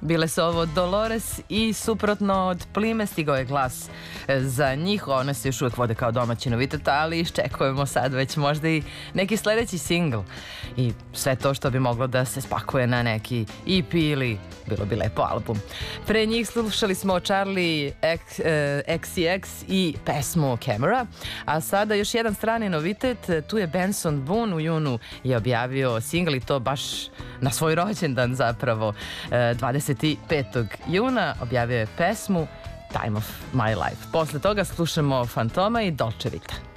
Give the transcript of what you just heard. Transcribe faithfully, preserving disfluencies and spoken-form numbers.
Bile su ovo Dolores i suprotno od Plime stigao je glas za njih. One se još uvijek vode kao domaći novitet, ali iščekujemo sad već možda i neki sledeći singl i sve to što bi moglo da se spakuje na neki E P ili bilo bi lepo album. Pre njih slušali smo Charlie X C X i pesmu Camera, a sada još jedan strani novitet, tu je Benson Boone. U junu je objavio singl i to baš na svoj rođendan zapravo, dvadeset petog juna objavio je pesmu Time of My Life. Posle toga slušamo Fantoma i Dolce Vita.